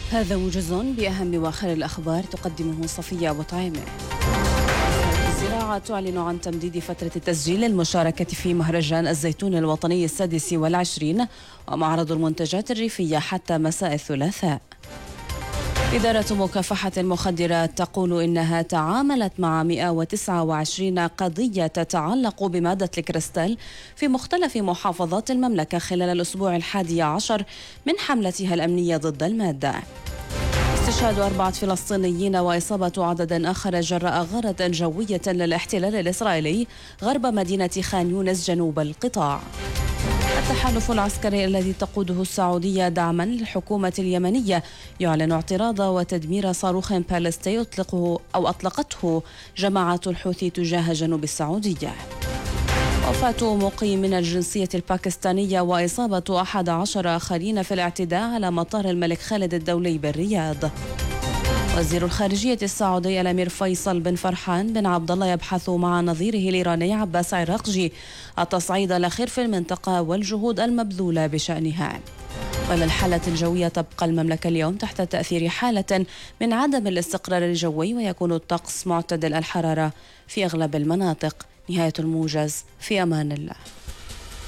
هذا موجز بأهم وآخر الأخبار تقدمه صفية أبو طعيمة. الزراعة تعلن عن تمديد فترة تسجيل المشاركة في مهرجان الزيتون الوطني 26 ومعرض المنتجات الريفية حتى مساء الثلاثاء. إدارة مكافحة المخدرات تقول إنها تعاملت مع 129 قضية تتعلق بمادة الكريستال في مختلف محافظات المملكة خلال الأسبوع 11 من حملتها الأمنية ضد المادة. استشهاد 4 فلسطينيين وإصابة عدد آخر جراء غارة جوية للاحتلال الإسرائيلي غرب مدينة خان يونس جنوب القطاع. التحالف العسكري الذي تقوده السعودية دعما للحكومة اليمنية يعلن اعتراض وتدمير صاروخ باليستي أطلقته جماعة الحوثي تجاه جنوب السعودية. وفاة مقيم من الجنسية الباكستانية وإصابة 11 آخرين في الاعتداء على مطار الملك خالد الدولي بالرياض. وزير الخارجية السعودي الأمير فيصل بن فرحان بن عبد الله يبحث مع نظيره الإيراني عباس عراقجي التصعيد الأخير في المنطقة والجهود المبذولة بشأنها. وللحالة الجوية تبقى المملكة اليوم تحت تأثير حالة من عدم الاستقرار الجوي ويكون الطقس معتدل الحرارة في أغلب المناطق. نهاية الموجز، في أمان الله.